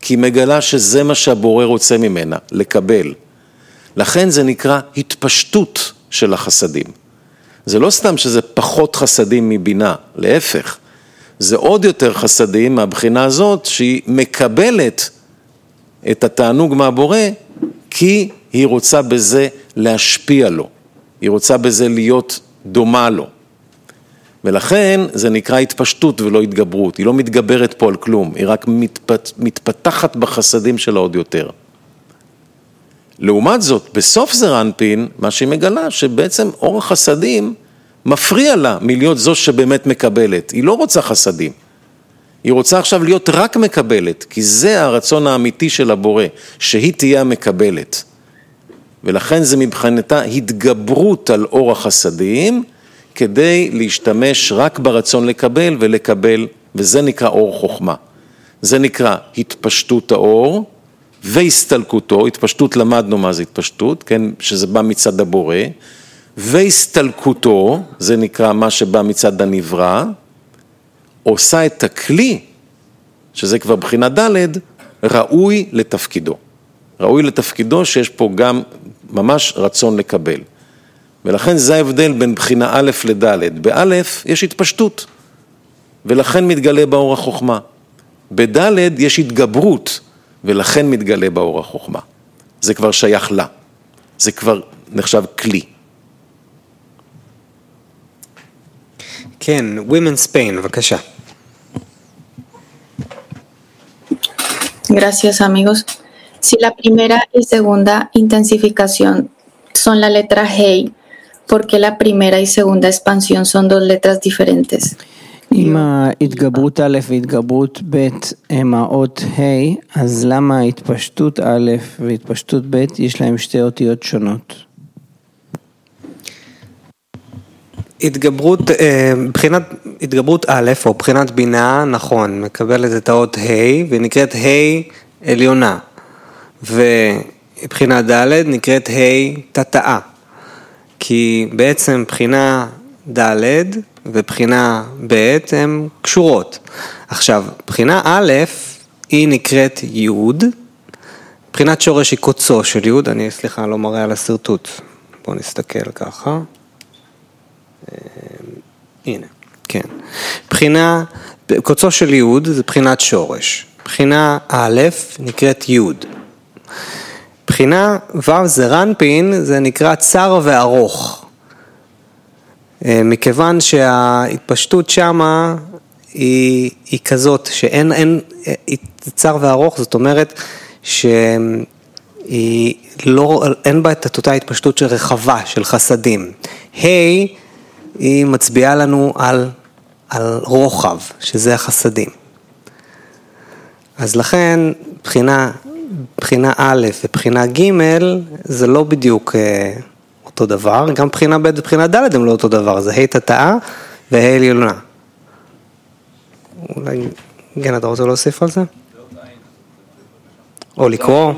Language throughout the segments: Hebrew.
כי היא מגלה שזה מה שהבורא רוצה ממנה, לקבל. לכן זה נקרא התפשטות של החסדים. זה לא סתם שזה פחות חסדים מבינה, להפך. זה עוד יותר חסדים מהבחינה הזאת שהיא מקבלת את התענוג מהבורא, כי היא רוצה בזה להשפיע לו. היא רוצה בזה להיות דומה לו. ולכן זה נקרא התפשטות ולא התגברות. היא לא מתגברת פה על כלום, היא רק מתפתחת בחסדים שלה עוד יותר. לעומת זאת, בסוף זעיר אנפין, מה שהיא מגלה, שבעצם אור החסדים מפריע לה מלהיות זו שבאמת מקבלת. היא לא רוצה חסדים. היא רוצה עכשיו להיות רק מקבלת, כי זה הרצון האמיתי של הבורא, שהיא תהיה המקבלת. ולכן זה מבחינתה התגברות על אור החסדים, כדי להשתמש רק ברצון לקבל ולקבל, וזה נקרא אור חוכמה. זה נקרא התפשטות האור והסתלקותו, התפשטות למדנו מה זה התפשטות, כן, שזה בא מצד הבורא, והסתלקותו, זה נקרא מה שבא מצד הנברא, עושה את הכלי, שזה כבר בחינה ד', ראוי לתפקידו. ראוי לתפקידו שיש פה גם ממש רצון לקבל. ולכן זה ההבדל בין בחינה א' לד'. באלף יש התפשטות, ולכן מתגלה באור החוכמה. בד' יש התגברות, ולכן מתגלה באור החוכמה. זה כבר שייך לה. זה כבר נחשב כלי. כן, Women's Pain, בבקשה. Gracias, amigos. Si la primera y segunda intensificación son la letra Hey, ¿por qué la primera y segunda expansión son dos letras diferentes? אם ההתגברות א' והתגברות ב' הם האות ה', אז למה התפשטות א' והתפשטות ב' יש להם שתי אותיות שונות? התגברות א' או בחינת בינה, נכון, מקבלת את האות ה' ונקראת ה' עליונה, ובחינה ד' נקראת ה' תתאה, כי בעצם בחינה ד' ובחינה ב' הן קשורות. עכשיו, בחינה א' היא נקראת י', בחינת שורש היא קוצו של י', אני סליחה לא מראה על הסרטוט, בואו נסתכל ככה, הנה, כן. בחינה, קוצו של י' זה בחינת שורש, בחינה א' נקראת י', בחינה ו' זעיר אנפין זה נקרא צר וארוך, מכיוון שההתפשטות שמה היא כזאת שאין צר וארוך, זאת אומרת שאין בה את אותה התפשטות של רחבה, של חסדים. היא מצביעה לנו על רוחב, שזה החסדים. אז לכן בחינה א' ובחינה ג' זה לא בדיוק אותו דבר, גם בחינה ב' ובחינה ד' הם לא אותו דבר, זה ה' תתאה וה' עליונה. אולי, כן, אתה רוצה להוסיף על זה? או לקרוא?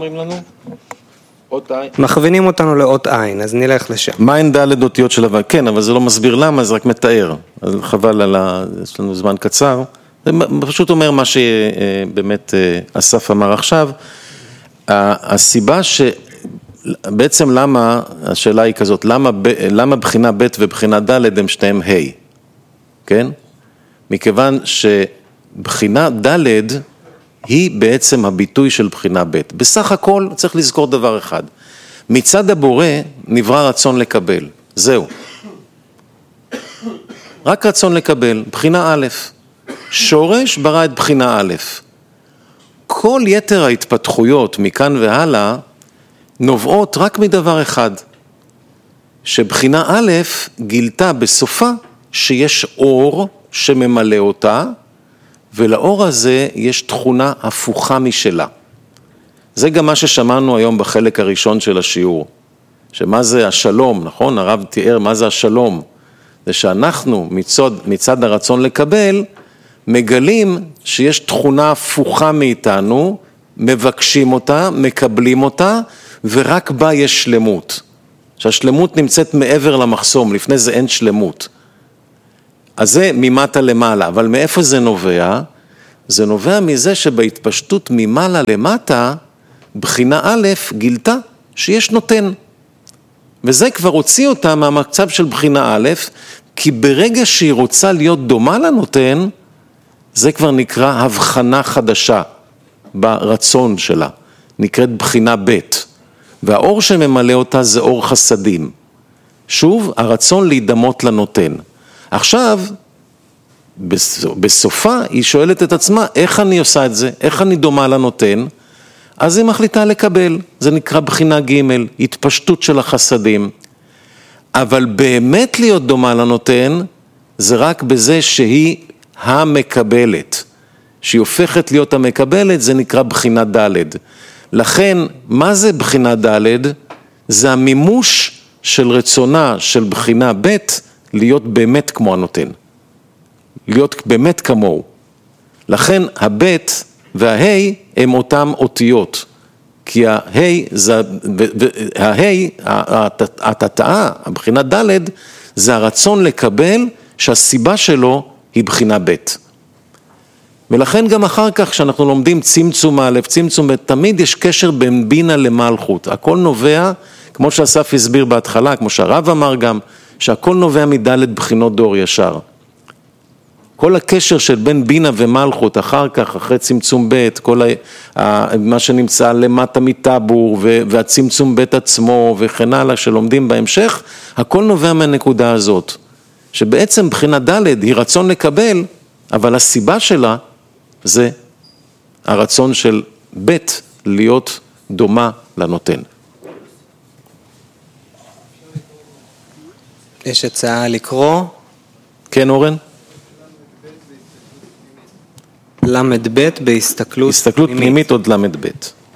מכווינים אותנו לאות עין, אז נלך לשם. מה אין ד' אותיות של אבל? כן, אבל זה לא מסביר למה, זה רק מתאר. אז חבל יש לנו זמן קצר. זה פשוט אומר מה שבאמת אסף אמר עכשיו. הסיבה בעצם למה, השאלה היא כזאת, למה בחינה ב' ובחינה ד' הם שניהם ה', כן? מכיוון שבחינה ד' היא בעצם הביטוי של בחינה ב'. בסך הכל צריך לזכור דבר אחד, מצד הבורא נברא רצון לקבל, זהו. רק רצון לקבל, בחינה א', שורש ברא את בחינה א'. כל יתר ההתפתחויות מכאן והלאה, נובעות רק מדבר אחד, שבחינה א' גילתה בסופה שיש אור שממלא אותה, ולאור הזה יש תכונה הפוכה משלה. זה גם מה ששמענו היום בחלק הראשון של השיעור, שמה זה השלום, נכון? הרב תיאר מה זה השלום, זה שאנחנו מצד הרצון לקבל, מגלים שיש תכונה הפוכה מאיתנו, מבקשים אותה, מקבלים אותה, ורק בה יש שלמות. שהשלמות נמצאת מעבר למחסום, לפני זה אין שלמות. אז זה ממטה למעלה, אבל מאיפה זה נובע? זה נובע מזה שבהתפשטות ממעלה למטה, בחינה א' גילתה שיש נותן. וזה כבר הוציא אותה מהמצב של בחינה א', כי ברגע שהיא רוצה להיות דומה לנותן, זה כבר נקרא הבחנה חדשה ברצון שלה, נקראת בחינה ב', והאור שממלא אותה זה אור חסדים. שוב, הרצון להידמות לנותן. עכשיו, בסופה היא שואלת את עצמה, איך אני עושה את זה? איך אני דומה לנותן? אז היא מחליטה לקבל, זה נקרא בחינה ג', התפשטות של החסדים. אבל באמת להיות דומה לנותן, זה רק בזה שהיא המקבלת. שהיא הופכת להיות המקבלת, זה נקרא בחינה ד'. לכן, מה זה בחינה ד'? זה המימוש של רצונה של בחינה ב' להיות באמת כמו הנותן. להיות באמת כמוהו. לכן הבית וההי הם אותם אותיות. כי ההי, התתאה, הבחינה ד' זה הרצון לקבל שהסיבה שלו היא בחינה ב'. ולכן גם אחר כך כשאנחנו לומדים צמצום א', צמצום ב', תמיד יש קשר בין בינה למלכות. הכל נובע, כמו שאסף הסביר בהתחלה, כמו שהרב אמר גם, שהכל נובע מד' בחינות דור ישר. כל הקשר של בין בינה ומלכות אחר כך, אחרי צמצום ב', כל מה שנמצא למטה מטבור והצמצום ב' עצמו וכן הלאה שלומדים בהמשך, הכל נובע מהנקודה הזאת. שבעצם בחינה ד' היא רצון לקבל, אבל הסיבה שלה זה הרצון של ב' להיות דומה לנותן. יש הצעה לקרוא? כן, אורן? למד ב' בהסתכלות הסתכלות פנימית עוד למד ב'.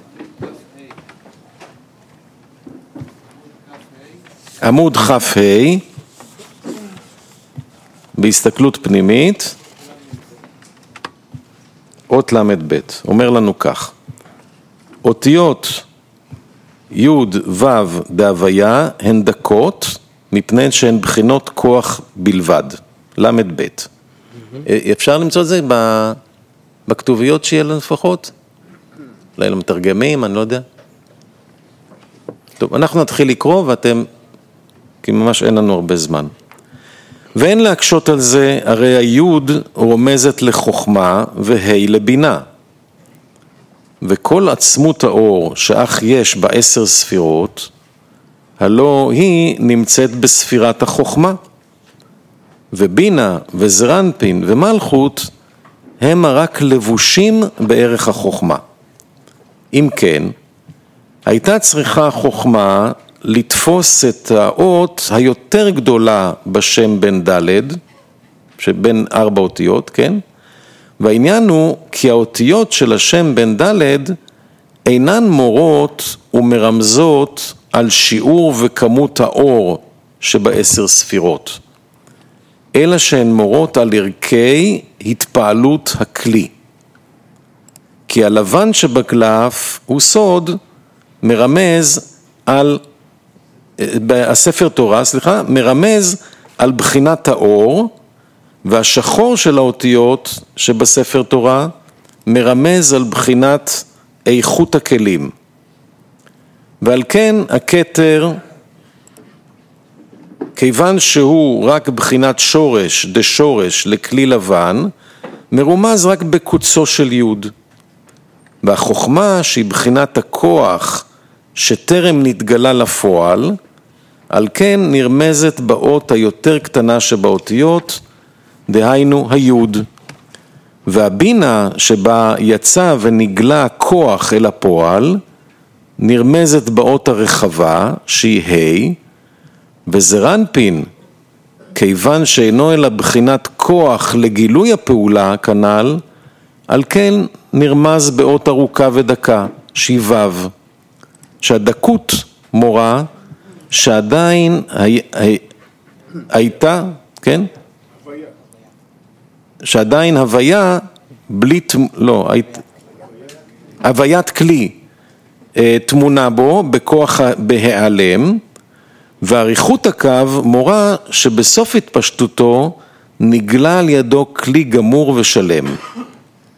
עמוד כ"ה בהסתכלות פנימית אות למד ב'. אומר לנו כך: אותיות י' ו' דהוויה הן דקות מפני שהן בחינות כוח בלבד. למד ב'. אפשר למצוא את זה בכתוביות שיהיה לנו לפחות? אולי למתרגמים, אני לא יודע. טוב, אנחנו נתחיל לקרוא ואתם, כי ממש אין לנו הרבה זמן. ואין להקשות על זה, הרי היוד רומזת לחוכמה והי לבינה. וכל עצמות האור שאך יש ב10 ספירות, הלא היא נמצאת בספירת החוכמה. ובינה וזרנפין ומלכות הם רק לבושים בערך החוכמה. אם כן, הייתה צריכה החוכמה לתפוס את האות היותר גדולה בשם בן ד', שבין 4 אותיות, כן? והעניין הוא כי האותיות של השם בן ד' אינן מורות ומרמזות על שיעור וכמות האור שב10 ספירות, אלא שהן מורות על ערכי התפעלות הכלי. כי הלבן שבקלף הוא סוד מרמז על, הספר תורה, מרמז על בחינת האור, והשחור של האותיות שבספר תורה מרמז על בחינת איכות הכלים. ועל כן הכתר, כיוון שהוא רק בחינת שורש, דשורש לכלי לבן, מרומז רק בקוצו של יוד. והחוכמה שהיא בחינת הכוח שטרם נתגלה לפועל, על כן נרמזת באות היותר קטנה שבאותיות, דהיינו היוד. והבינה שבה יצא ונגלה כוח אל הפועל, נרמזת באות הרחבה שהיא ה', וזרנפין, כיוון שאינו אלא בחינת כוח לגילוי הפעולה כנ"ל, על כן נרמז באות ארוכה ודקה, שהיא ו', שהדקות מורה שעדיין הייתה, כן? שעדיין הוויה בלי, לא, הוויית כלי תמונה בו בכוח בהיעלם, ועריכות הקו מורה שבסוף התפשטותו נגלה על ידו כלי גמור ושלם.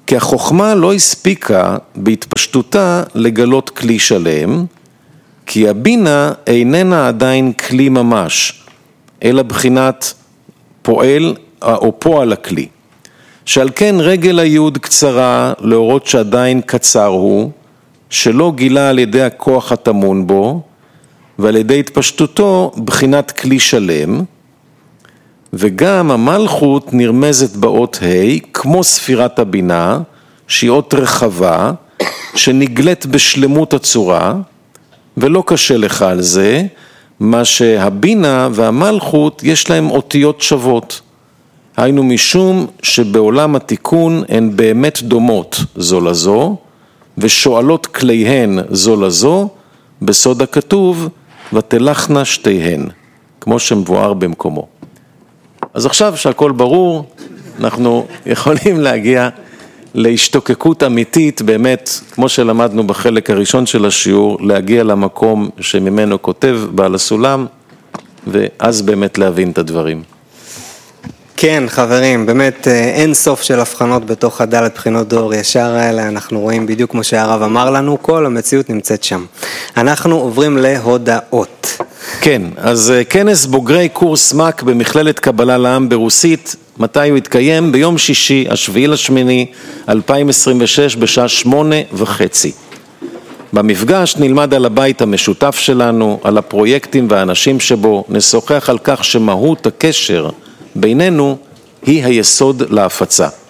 כי החוכמה לא הספיקה בהתפשטותה לגלות כלי שלם, כי הבינה איננה עדיין כלי ממש, אלא בחינת פועל או פועל הכלי. שעל כן רגל היוד קצרה להורות שעדיין קצר הוא, שלא גילה על ידי הכוח התמון בו, ועל ידי התפשטותו בחינת כלי שלם, וגם המלכות נרמזת באות ה' כמו ספירת הבינה, שהיא אות רחבה, שנגלית בשלמות הצורה, ולא קשה לך על זה, מה שהבינה והמלכות יש להם אותיות שוות. היינו משום שבעולם התיקון הן באמת דומות זו לזו, ושואלות כליהן זו לזו, בסוד הכתוב, ותלכנה שתיהן, כמו שמבואר במקומו. אז עכשיו שהכל ברור, אנחנו יכולים להגיע להשתוקקות אמיתית, באמת, כמו שלמדנו בחלק הראשון של השיעור, להגיע למקום שממנו כותב בעל הסולם, ואז באמת להבין את הדברים. כן, חברים, באמת אין סוף של הבחנות בתוך הדלת בחינות דור ישר האלה, אנחנו רואים בדיוק כמו שהרב אמר לנו, כל המציאות נמצאת שם. אנחנו עוברים להודעות. כן, אז כנס בוגרי קורס מק במכללת קבלה לעם ברוסית, מתי הוא התקיים? ביום שישי, 7/8/2026, בשעה 8:30. במפגש נלמד על הבית המשותף שלנו, על הפרויקטים והאנשים שבו, נשוחח על כך שמהות הקשר בינינו היא היסוד להפצה.